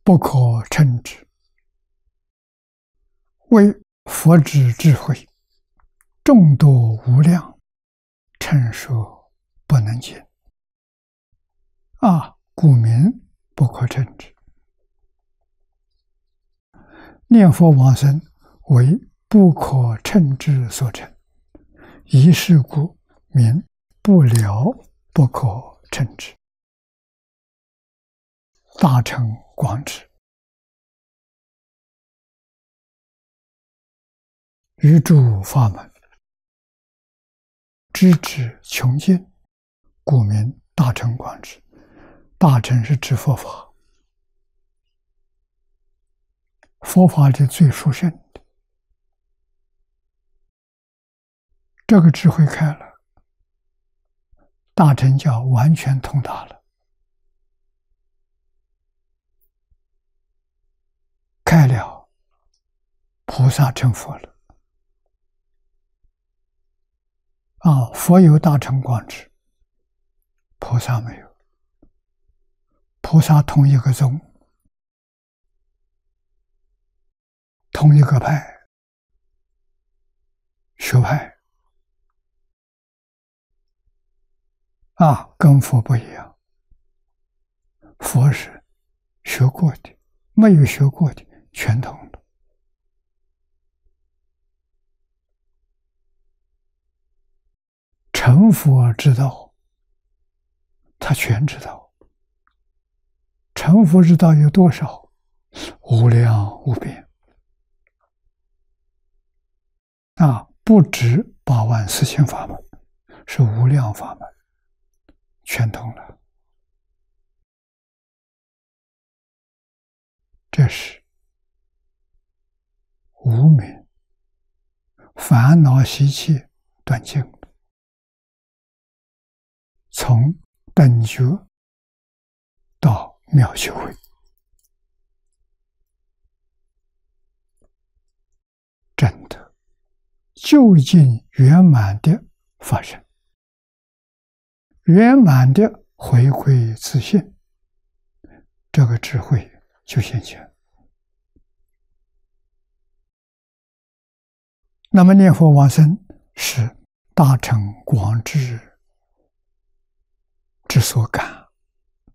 不可称之，为佛之智慧，众多无量，称说不能尽。故名不可称之。念佛往生为不可称之所成，以是故名不了不可称之。大乘广智，于诸法门，知之穷尽，故名大乘广智。大乘是指佛法，佛法里最殊胜的，这个智慧开了，大乘叫完全通达了，开了，菩萨成佛了。佛有大乘广智，菩萨没有。菩萨同一个宗，同一个派，学派，跟佛不一样。佛是学过的，没有学过的全通的。成佛之道，他全知道。成佛之道有多少？无量无边。不止84000法门，是无量法门，全通了。这是无明烦恼习气断尽，从等觉到妙修慧，真的究竟圆满的发生，圆满的回归自性，这个智慧就现前。那么念佛往生是大乘广智之所感。